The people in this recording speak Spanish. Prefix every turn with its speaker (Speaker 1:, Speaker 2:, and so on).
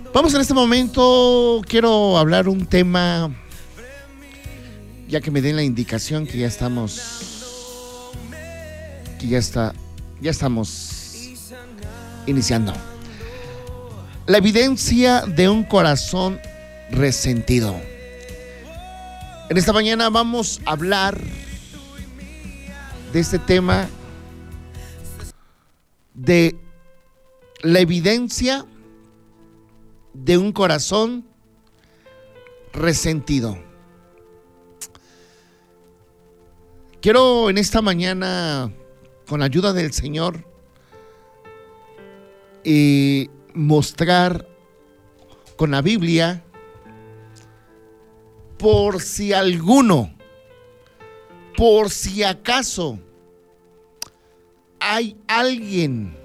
Speaker 1: Vamos en este momento, quiero hablar un tema, ya que me den la indicación que ya estamos, ya estamos iniciando. La evidencia de un corazón resentido. En esta mañana vamos a hablar de este tema, de la evidencia de un corazón resentido. Quiero en esta mañana, con la ayuda del Señor, mostrar con la Biblia, por si alguno, por si acaso hay alguien